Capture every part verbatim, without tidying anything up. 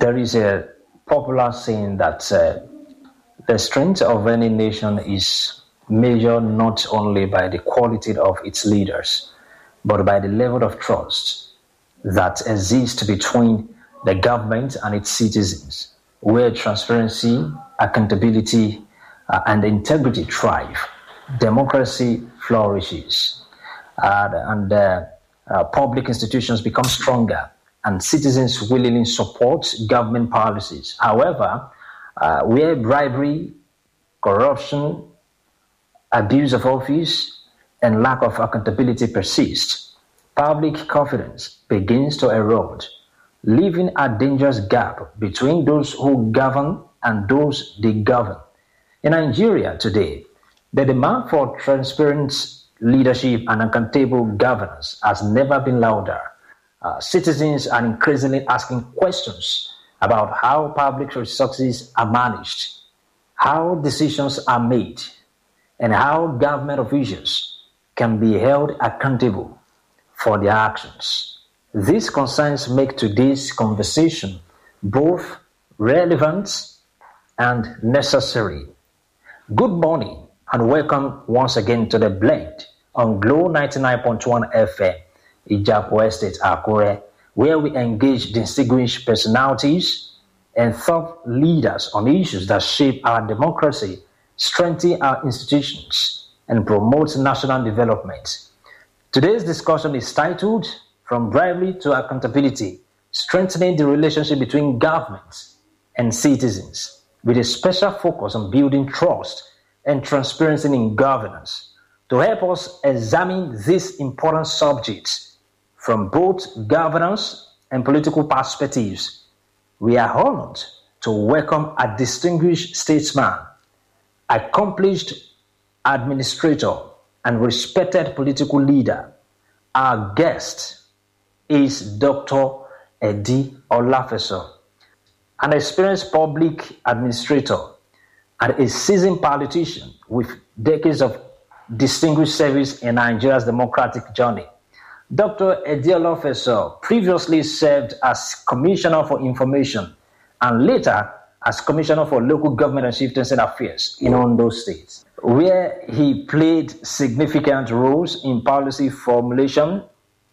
There is a popular saying that uh, the strength of any nation is measured not only by the quality of its leaders, but by the level of trust that exists between the government and its citizens, where transparency, accountability, uh, and integrity thrive. Democracy flourishes, uh, and uh, uh, public institutions become stronger, and citizens willingly support government policies. However, uh, where bribery, corruption, abuse of office, and lack of accountability persist, public confidence begins to erode, leaving a dangerous gap between those who govern and those they govern. In Nigeria today, the demand for transparent leadership and accountable governance has never been louder. Uh, citizens are increasingly asking questions about how public resources are managed, how decisions are made, and how government officials can be held accountable for their actions. These concerns make today's conversation both relevant and necessary. Good morning and welcome once again to The Blend on Glow ninety-nine point one F M, Ijapo Estate, Akure, where we engage distinguished personalities and thought leaders on issues that shape our democracy, strengthen our institutions, and promote national development. Today's discussion is titled From Bribery to Accountability, Strengthening the Relationship Between Governments and Citizens, with a special focus on building trust and transparency in governance. To help us examine these important subjects from both governance and political perspectives, we are honored to welcome a distinguished statesman, accomplished administrator, and respected political leader. Our guest is Doctor Eddie Olafeso, an experienced public administrator and a seasoned politician with decades of distinguished service in Nigeria's democratic journey. Doctor Eddie Olafeso previously served as Commissioner for Information and later as Commissioner for Local Government and Chieftaincy Affairs in Ondo State, where he played significant roles in policy formulation,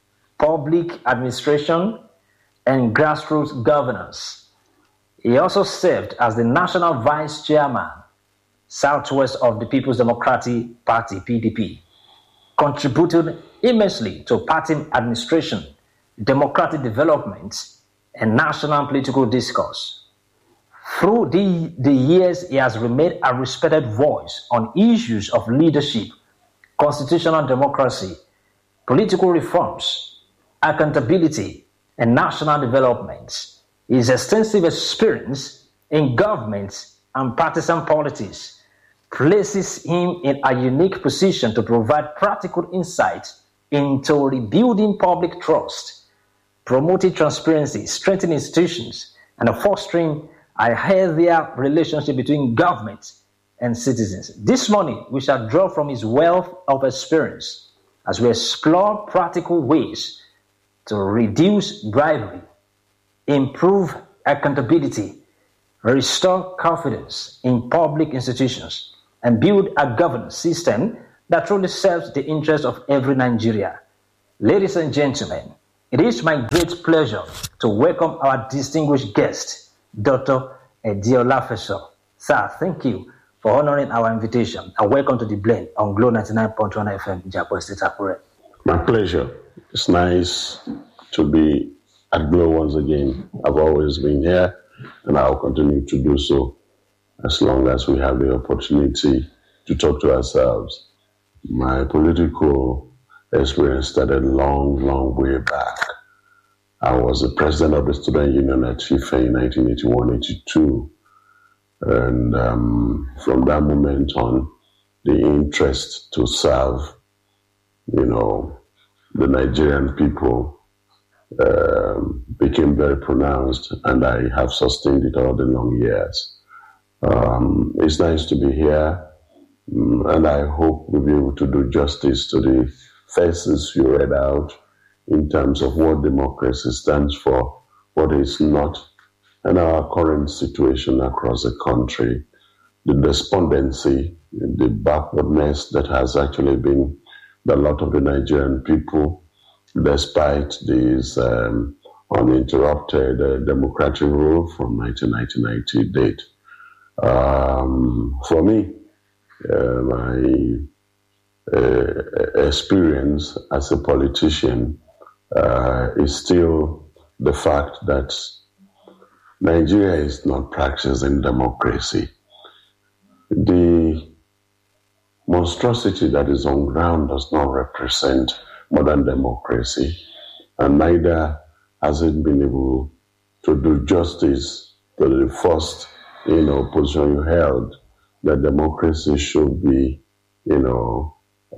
public administration, and grassroots governance. He also served as the National Vice Chairman, Southwest of the People's Democratic Party, P D P, contributed immensely to party administration, democratic development, and national political discourse. Through the, the years, he has remained a respected voice on issues of leadership, constitutional democracy, political reforms, accountability, and national development. His extensive experience in government and partisan politics places him in a unique position to provide practical insight into rebuilding public trust, promoting transparency, strengthening institutions, and fostering a healthier relationship between government and citizens. This morning, we shall draw from his wealth of experience as we explore practical ways to reduce bribery, improve accountability, restore confidence in public institutions, and build a governance system that truly serves the interests of every Nigerian. Ladies and gentlemen, it is my great pleasure to welcome our distinguished guest, Doctor Eddie Olafeso. Sir, thank you for honoring our invitation, and welcome to The Blend on Glow ninety-nine point one F M, Ijapo Estate, Akure. My pleasure. It's nice to be at Glow once again. I've always been here, and I'll continue to do so as long as we have the opportunity to talk to ourselves. My political experience started long, long way back. I was the president of the student union at Chief in nineteen eighty-one eighty-two. And um, from that moment on, the interest to serve, you know, the Nigerian people uh, became very pronounced, and I have sustained it all the long years. Um, it's nice to be here, and I hope we'll be able to do justice to the thesis you read out in terms of what democracy stands for, what it's not, and our current situation across the country, the despondency, the backwardness that has actually been the lot of the Nigerian people, despite this um, uninterrupted uh, democratic rule from nineteen ninety date. Um, for me, uh, my uh, experience as a politician uh, is still the fact that Nigeria is not practicing democracy. The monstrosity that is on ground does not represent modern democracy, and neither has it been able to do justice to the first, you know, position you held, that democracy should be, you know,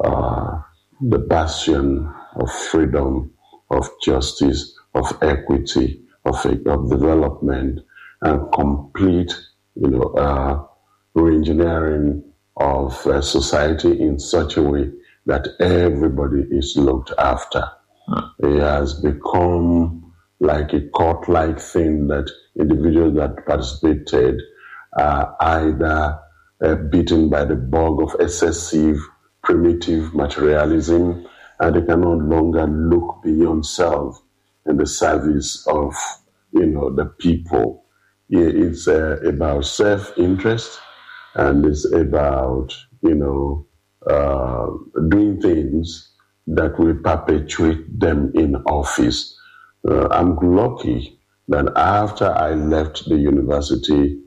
uh, the bastion of freedom, of justice, of equity, of, of development, and complete, you know, uh, re-engineering of uh, society in such a way that everybody is looked after. Huh. It has become like a court-like thing that individuals that participated are either uh, beaten by the bug of excessive, primitive materialism, and they can no longer look beyond self in the service of, you know, the people. It's uh, about self-interest, and it's about, you know, uh, doing things that will perpetuate them in office. Uh, I'm lucky that after I left the university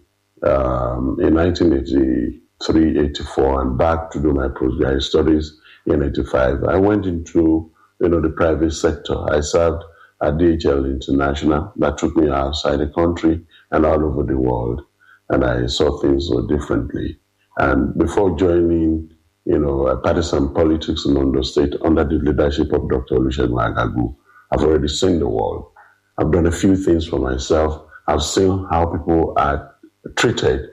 um, in nineteen eighty-three eighty-four and back to do my postgraduate studies in eighty-five, I went into, you know, the private sector. I served at D H L International. That took me outside the country and all over the world, and I saw things so differently. And before joining, you know, partisan politics in Ondo State under the leadership of Doctor Olusegun Agagu, I've already seen the world. I've done a few things for myself. I've seen how people are treated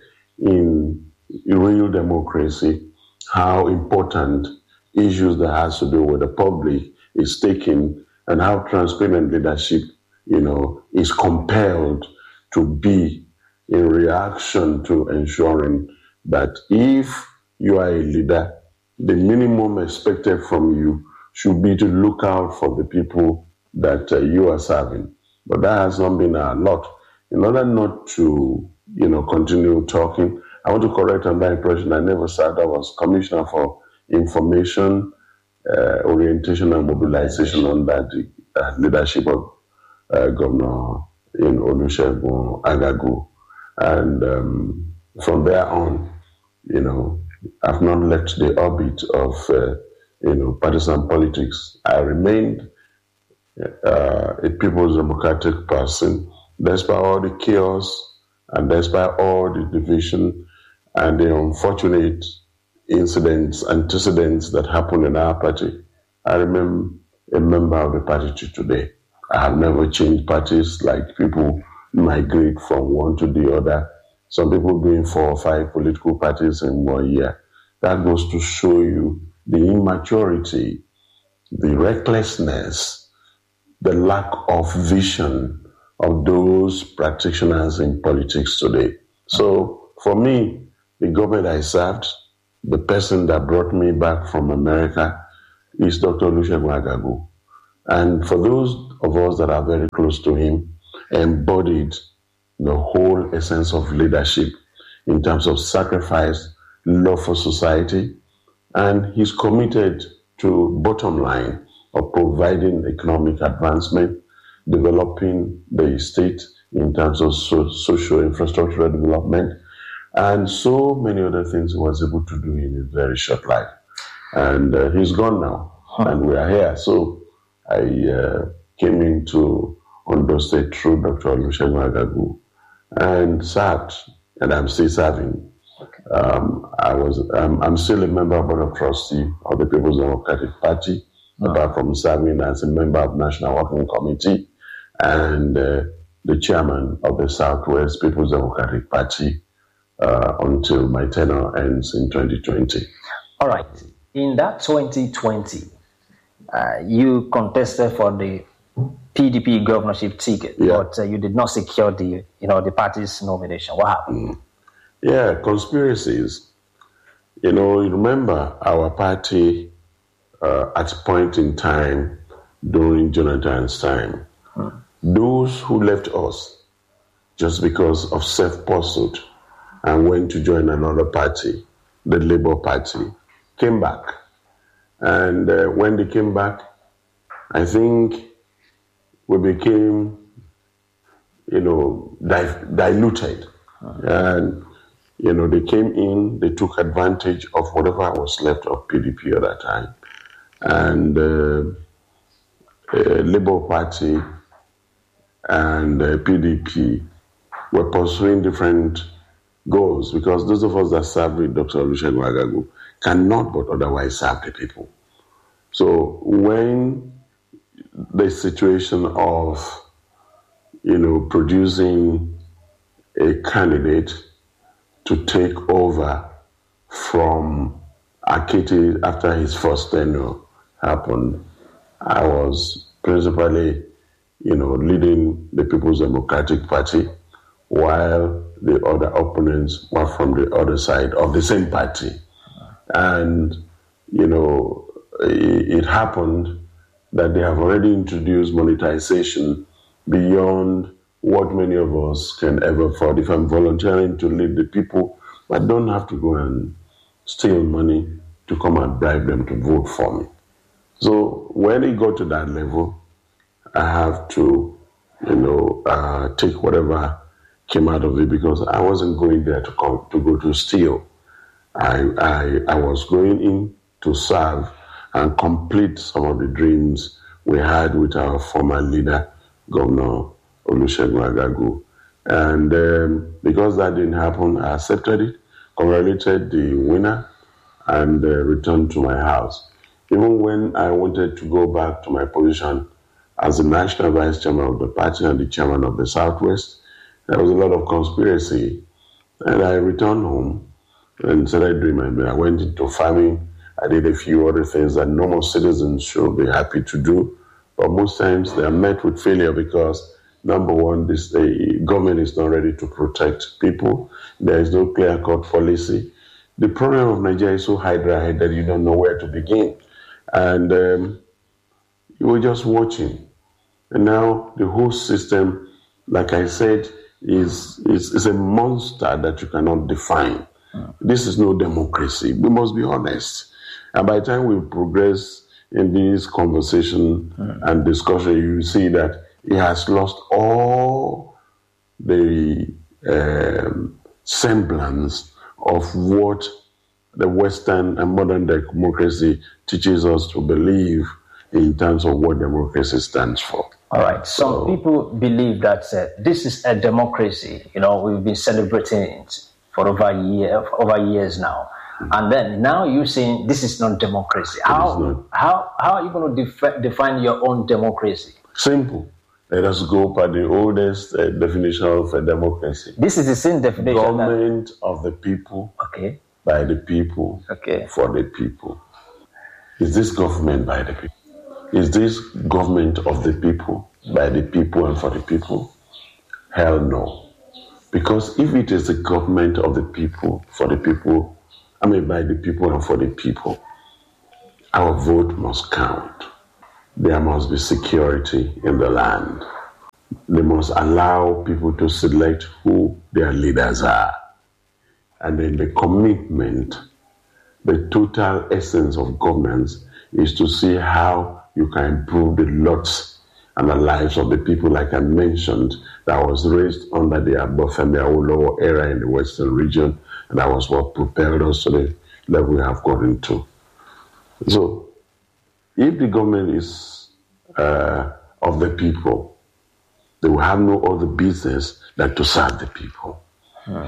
in real democracy, how important issues that has to do with the public is taken, and how transparent leadership, you know, is compelled to be in reaction to ensuring that if you are a leader, the minimum expected from you should be to look out for the people that uh, you are serving. But that has not been a lot. In order not to, you know, continue talking, I want to correct on that impression. I never said I was Commissioner for Information, uh, Orientation and Mobilization under the uh, leadership of uh, Governor in Olusegun Agagu. And um, from there on, you know, I've not left the orbit of, uh, you know, partisan politics. I remained uh, a People's Democratic person, despite all the chaos and despite all the division and the unfortunate incidents, antecedents that happened in our party. I remain a member of the party to today. I have never changed parties like people migrate from one to the other. Some people doing four or five political parties in one year. That goes to show you the immaturity, the recklessness, the lack of vision of those practitioners in politics today. So for me, the government I served, the person that brought me back from America is Doctor Olusegun Agagu. And for those of us that are very close to him, embodied the whole essence of leadership in terms of sacrifice, love for society, and he's committed to bottom line of providing economic advancement, developing the state in terms of so- social infrastructural development, and so many other things he was able to do in a very short life. And uh, he's gone now, huh. and we are here. So I uh, came into Ondo State through Doctor Olusegun Agagu and served, and I'm still serving. Okay. Um, I was, um, I'm still a member of Board of Trustee of the People's Democratic Party, oh. apart from serving as a member of National Working Committee and uh, the chairman of the Southwest People's Democratic Party uh, until my tenure ends in twenty twenty. All right. In that twenty twenty, uh, you contested for the P D P governorship ticket, Yeah. but uh, you did not secure the, you know, the party's nomination. What happened? Mm. Yeah, conspiracies. You know, you remember our party uh, at a point in time during Jonathan's time, hmm. those who left us just because of self-pursuit and went to join another party, the Labour Party, came back. And uh, when they came back, I think we became, you know, di- diluted. Uh-huh. And, you know, they came in, they took advantage of whatever was left of P D P at that time. And uh, uh, Labour Party and uh, P D P were pursuing different goals, because those of us that served with Doctor Olusegun Agagu cannot but otherwise serve the people. So when the situation of, you know, producing a candidate to take over from Akiti after his first tenure happened, I was principally, you know, leading the People's Democratic Party, while the other opponents were from the other side of the same party. And, you know, it, it happened that they have already introduced monetization beyond what many of us can ever afford. If I'm volunteering to lead the people, I don't have to go and steal money to come and bribe them to vote for me. So when it got to that level, I have to, you know, uh, take whatever came out of it, because I wasn't going there to come to go to steal. I, I I was going in to serve and complete some of the dreams we had with our former leader, Governor Olusegun Agagu. And um, because that didn't happen, I accepted it, congratulated the winner, and uh, returned to my house. Even when I wanted to go back to my position as the national vice chairman of the party and the chairman of the Southwest, there was a lot of conspiracy. And I returned home and started doing my bit. I went into farming. I did a few other things that normal citizens should be happy to do. But most times they are met with failure because, number one, this, the government is not ready to protect people. There is no clear-cut policy. The problem of Nigeria is so hydra-headed that you don't know where to begin. And um, you were just watching. And now the whole system, like I said, is, is, is a monster that you cannot define. Mm. This is no democracy. We must be honest. And by the time we progress in this conversation mm. and discussion, you see that it has lost all the um, semblance of what the Western and modern democracy teaches us to believe in terms of what democracy stands for. All right. Some so, people believe that uh, this is a democracy. You know, we've been celebrating it for over a year, over years now. Mm-hmm. And then now you're saying this is not democracy. How, not. how, how are you going to def- define your own democracy? Simple. Let us go by the oldest uh, definition of a democracy. This is the same definition. Government that... of the people, okay, by the people, okay, for the people. Is this government by the people? Is this government of the people, by the people and for the people? Hell no. Because if it is the government of the people, for the people, I mean by the people and for the people, our vote must count. There must be security in the land. They must allow people to select who their leaders are. And then the commitment, the total essence of governance is to see how you can improve the lots and the lives of the people, like I mentioned, that was raised under the Obafemi Awolowo era in the Western region, and that was what propelled us to the level we have gotten to. So, if the government is uh, of the people, they will have no other business than to serve the people. Hmm.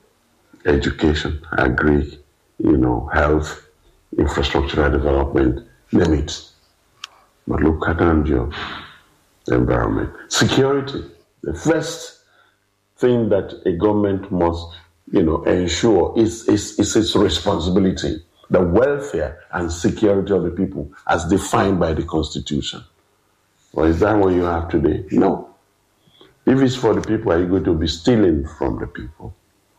Education, agri, you know, health, infrastructural development, name it. But look at the environment. Security, the first thing that a government must, you know, ensure is, is, is its responsibility. The welfare and security of the people as defined by the Constitution. Or is that what you have today? No. If it's for the people, are you going to be stealing from the people?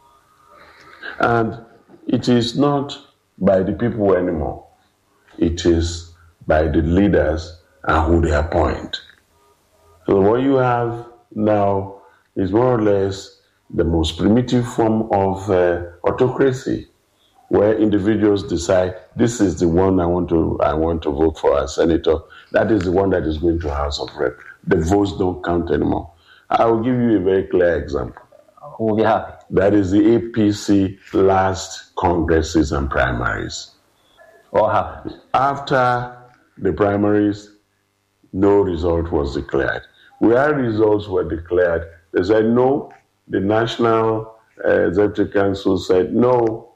And it is not by the people anymore. It is by the leaders and who they appoint. So what you have now is more or less the most primitive form of uh, autocracy, where individuals decide this is the one I want to I want to vote for as senator. That is the one that is going to House of Rep. The votes don't count anymore. I will give you a very clear example. Who will be happy? That is the A P C last congresses and primaries. What happened? After the primaries, no result was declared. Where results were declared, they said no. The National uh, Executive Council said no.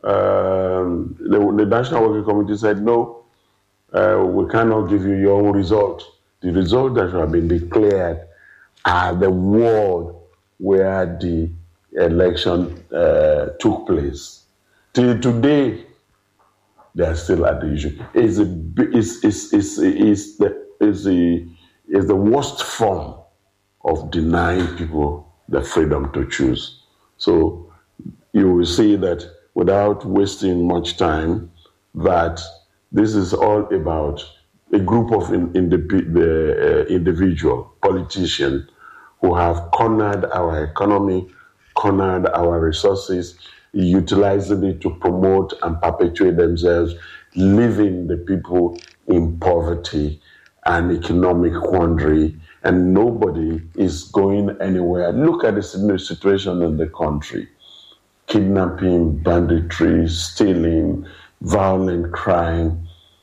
Um, the, the National Working Committee said no. Uh, we cannot give you your own result. The results that have been declared are the ward where the election uh, took place. Till today, they are still at the issue. It's, a, it's, it's, it's, it's, the, it's, the, it's the worst form of denying people the freedom to choose. So you will see that without wasting much time, that this is all about a group of in, in the, the, uh, individual politicians who have cornered our economy, cornered our resources, utilizing it to promote and perpetuate themselves, leaving the people in poverty and economic quandary, and nobody is going anywhere. Look at the situation in the country. Kidnapping, banditry, stealing, violent crime.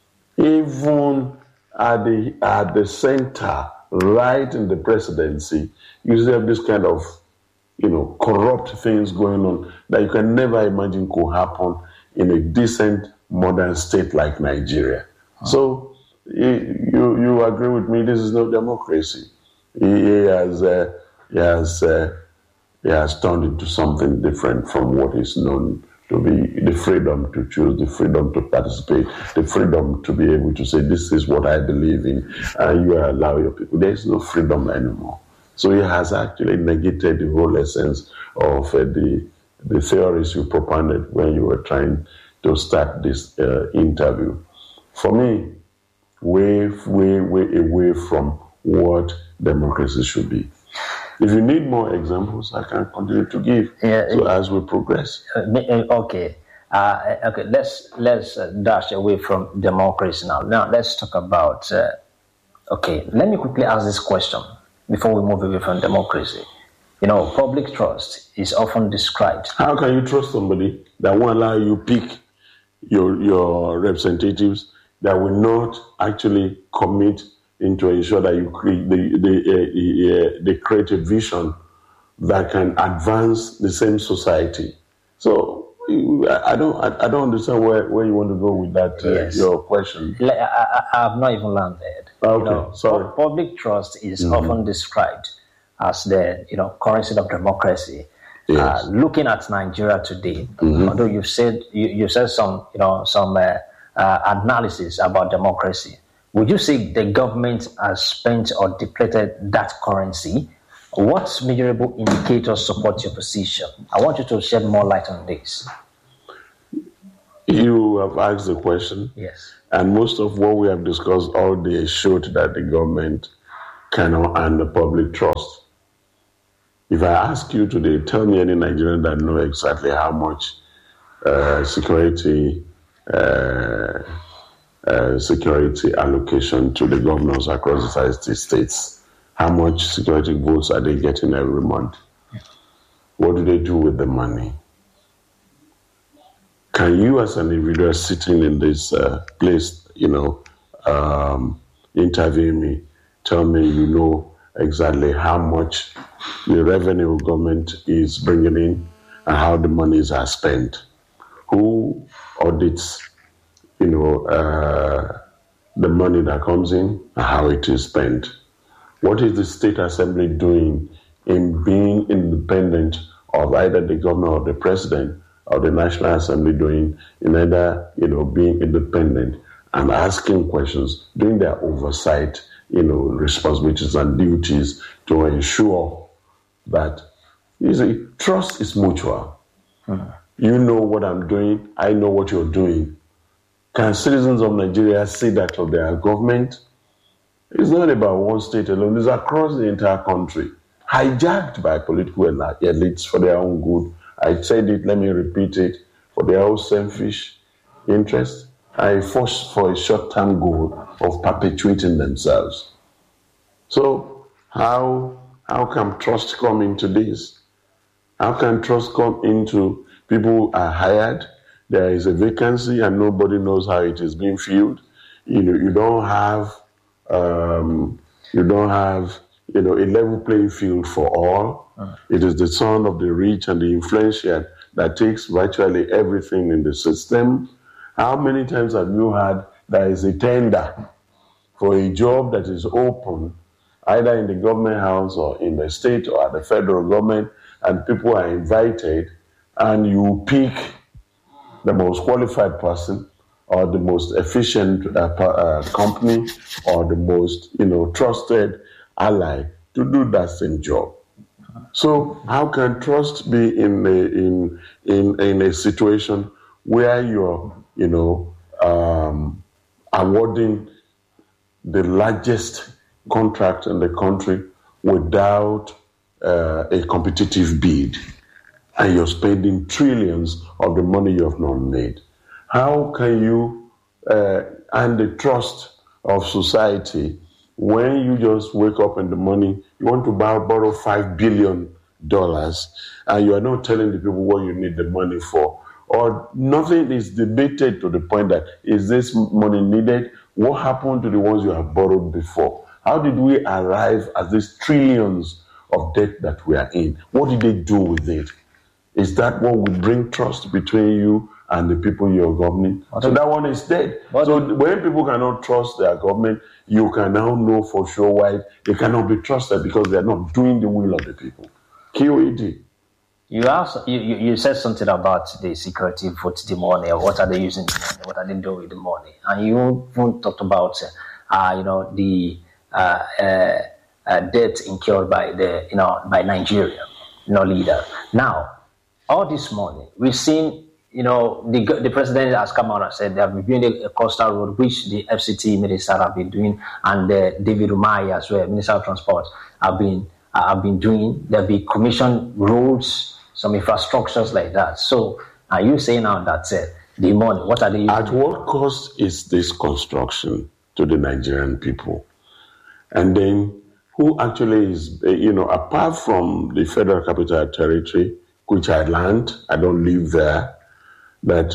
Even at the, at the center, right in the presidency, you have this kind of, you know, corrupt things going on that you can never imagine could happen in a decent, modern state like Nigeria. Huh. So you, you agree with me, this is no democracy. He has, uh, he has, uh, he has turned into something different from what is known to be the freedom to choose, the freedom to participate, the freedom to be able to say, this is what I believe in, and you allow your people. There is no freedom anymore. So he has actually negated the whole essence of uh, the, the theories you propounded when you were trying to start this uh, interview. For me, way, way, way away from what democracy should be. If you need more examples, I can continue to give. Yeah, so as we progress. Okay, uh, okay. Let's let's uh, dash away from democracy now. Now let's talk about. Uh, okay, let me quickly ask this question before we move away from democracy. You know, public trust is often described. How can you trust somebody that won't allow you pick your your representatives, that will not actually commit into ensure that you create the the, uh, the create a vision that can advance the same society? So I don't I, I don't understand where, where you want to go with that. Uh, yes. Your question. I, I, I have not even landed. Okay, you know, sorry. Public trust is mm-hmm. often described as the you know currency of democracy. Yes. Uh, looking at Nigeria today, mm-hmm. although you've said you, you said some you know some uh, uh, analysis about democracy. Would you say the government has spent or depleted that currency? What measurable indicators support your position? I want you to shed more light on this. You have asked the question. Yes. And most of what we have discussed all day showed that the government cannot earn the public trust. If I ask you today, tell me any Nigerian that know exactly how much uh, security uh, Uh, security allocation to the governors across the five states. How much security votes are they getting every month? Yeah. What do they do with the money? Can you, as an individual sitting in this uh, place, you know, um, interviewing me, tell me you know exactly how much the revenue government is bringing in and how the monies are spent? Who audits you know, uh, the money that comes in and how it is spent? What is the state assembly doing in being independent of either the governor or the president or the National Assembly doing in either, you know, being independent and asking questions, doing their oversight you know, responsibilities and duties to ensure that, you see, trust is mutual. Mm. You know what I'm doing, I know what you're doing. Can citizens of Nigeria say that of their government? It's not about one state alone, it's across the entire country, hijacked by political elites for their own good. I said it, let me repeat it, for their own selfish interest, I forced for a short-term goal of perpetuating themselves. So how, how can trust come into this? How can trust come into people are hired, there is a vacancy and nobody knows how it is being filled? You know, you don't have, um, you don't have, you know, a level playing field for all. Uh-huh. It is the son of the rich and the influential that takes virtually everything in the system. How many times have you had there is a tender for a job that is open, either in the government house or in the state or at the federal government, and people are invited, and you pick the most qualified person or the most efficient uh, uh, company or the most, you know, trusted ally to do that same job. So how can trust be in a, in in in a situation where you're, you know, um, awarding the largest contract in the country without uh, a competitive bid, and you're spending trillions of the money you have not made? How can you uh, earn the trust of society when you just wake up in the morning, you want to buy, borrow five billion dollars, and you are not telling the people what you need the money for? Or nothing is debated to the point that, is this money needed? What happened to the ones you have borrowed before? How did we arrive at these trillions of debt that we are in? What did they do with it? Is that what will bring trust between you and the people you're governing? So that one is dead. So when people cannot trust their government, you can now know for sure why they cannot be trusted, because they're not doing the will of the people. Q E D. You asked, you, you said something about the security vote the money, or what are they using the money, what are they doing with the money, and you even talked about, uh, you know, the uh, uh, uh, debt incurred by the, you know, by Nigeria, you know, leader. Now, all this money, we've seen, you know, the the president has come out and said they have been building a coastal road, which the F C T minister have been doing, and uh, David Umahi as well, Minister of Transport, have been uh, have been doing. There have been commissioned roads, some infrastructures like that. So are you saying now that uh, the money, what are they using? At what cost is this construction to the Nigerian people? And then who actually is, you know, apart from the Federal Capital Territory, which I land, I don't live there, that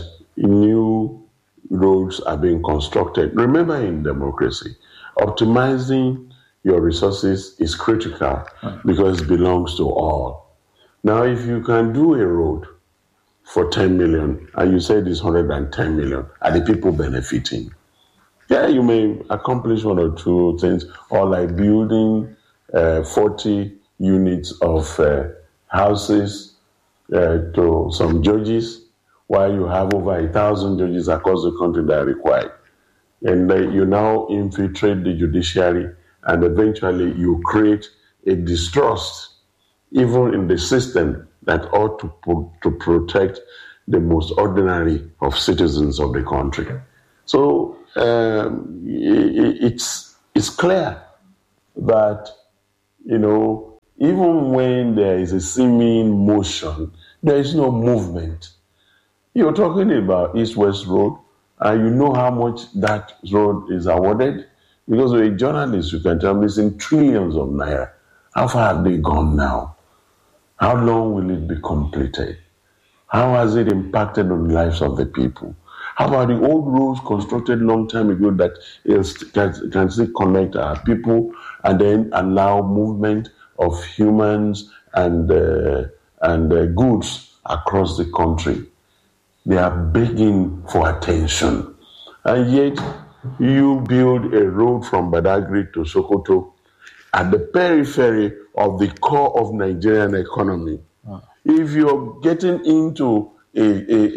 new roads are being constructed. Remember, in democracy, optimizing your resources is critical because it belongs to all. Now, if you can do a road for ten million and you say it's one hundred ten million, are the people benefiting? Yeah, you may accomplish one or two things, or like building uh, forty units of uh, houses uh, to some judges, while you have over a thousand judges across the country that are required. And uh, you now infiltrate the judiciary, and eventually you create a distrust even in the system that ought to, pro- to protect the most ordinary of citizens of the country. So um, it's it's clear that, you know, even when there is a seeming motion, there is no movement. You're talking about East-West Road, and you know how much that road is awarded, because with a journalist, you can tell me it's in trillions of naira. How far have they gone now? How long will it be completed? How has it impacted on the lives of the people? How about the old roads constructed a long time ago that is, can, can still connect our people and then allow movement of humans and, uh, and uh, goods across the country? They are begging for attention. And yet, you build a road from Badagry to Sokoto at the periphery of the core of Nigerian economy. Wow. If you're getting into a,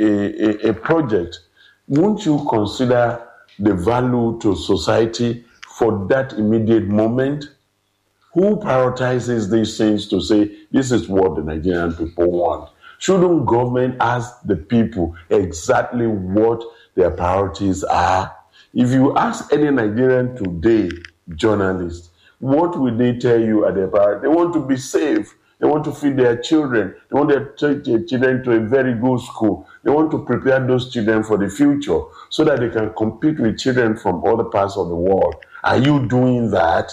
a, a, a project, won't you consider the value to society for that immediate moment? Who prioritizes these things to say, this is what the Nigerian people want? Shouldn't government ask the people exactly what their priorities are? If you ask any Nigerian today, journalist, what will they tell you are their priorities? They want to be safe. They want to feed their children. They want to take their children to a very good school. They want to prepare those children for the future so that they can compete with children from other parts of the world. Are you doing that?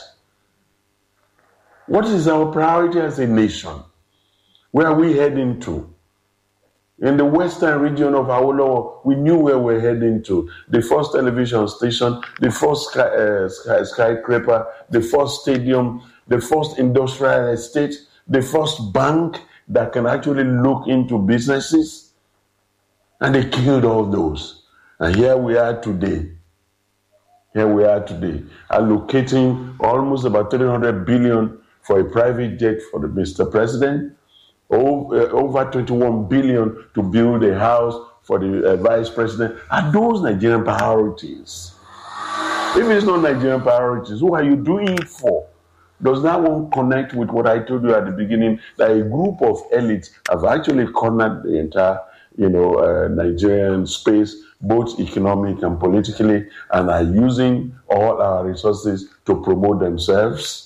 What is our priority as a nation? Where are we heading to? In the western region of Awolowo, we knew where we're heading to. The first television station, the first sky, uh, sky, skyscraper, the first stadium, the first industrial estate, the first bank that can actually look into businesses. And they killed all those. And here we are today. Here we are today, allocating almost about three hundred billion for a private jet for the Mister President, over, over twenty-one billion to build a house for the uh, Vice President. Are those Nigerian priorities? If it's not Nigerian priorities, who are you doing it for? Does that one connect with what I told you at the beginning, that a group of elites have actually cornered the entire, you know, uh, Nigerian space, both economic and politically, and are using all our resources to promote themselves?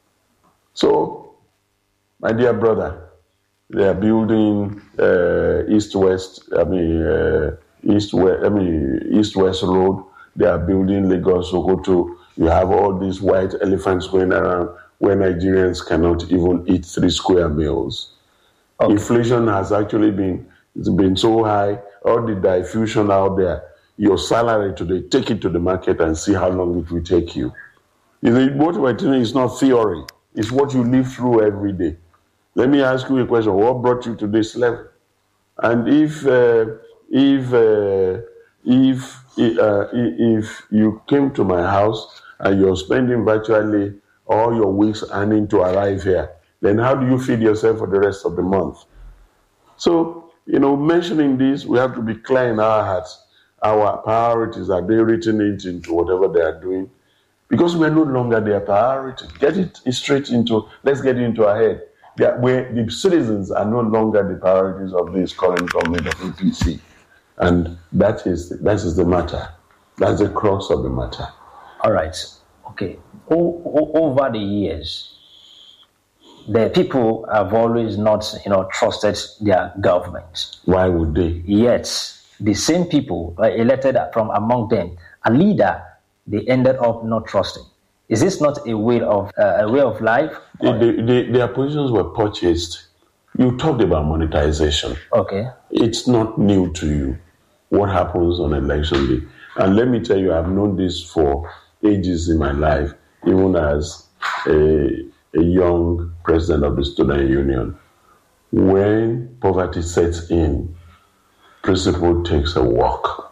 So, my dear brother, they are building uh, East-West, I mean, uh, East-West, I mean, East-West Road. They are building Lagos, Sokoto. You have all these white elephants going around where Nigerians cannot even eat three square meals. Okay. Inflation has actually been, it's been so high, all the diffusion out there. Your salary today, take it to the market and see how long it will take you. What we're telling you is not theory. It's what you live through every day. Let me ask you a question. What brought you to this level? And if uh, if uh, if uh, if you came to my house and you're spending virtually all your weeks earning to arrive here, then how do you feed yourself for the rest of the month? So, you know, mentioning this, we have to be clear in our hearts. Our priorities, are they written it into whatever they are doing? Because we're no longer their priority. Get it straight into, let's get it into our head. That where the citizens are no longer the priorities of this current government of A P C. And that is, that is the matter. That's the crux of the matter. All right. Okay. O- o- over the years, the people have always not, you know, trusted their government. Why would they? Yet, the same people uh, elected from among them a leader they ended up not trusting. Is this not a way of uh, a way of life? The, the, the, their positions were purchased. You talked about monetization. Okay. It's not new to you. What happens on election day? And let me tell you, I've known this for ages in my life, even as a, a young president of the student union. When poverty sets in, principle takes a walk.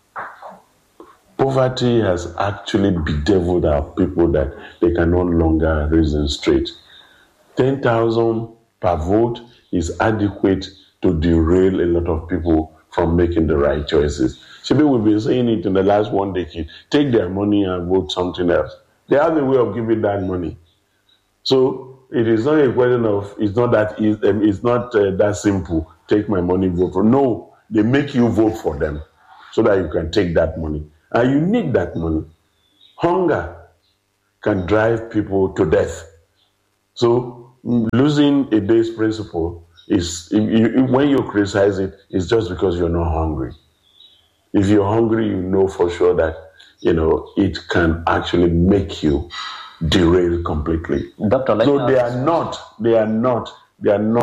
Poverty has actually bedeviled our people that they can no longer reason straight. ten thousand per vote is adequate to derail a lot of people from making the right choices. Shibi, we've been saying it in the last one decade. Take their money and vote something else. They have a way of giving that money. So it is not a question of, it's not that, it's not uh, that simple. Take my money, vote for. No, they make you vote for them so that you can take that money. And you need that money. Hunger can drive people to death. So losing a day's principle is, if you, when you criticize it, it's just because you're not hungry. If you're hungry, you know for sure that, you know, it can actually make you derail completely. Doctor, so they are not, they are not, they are not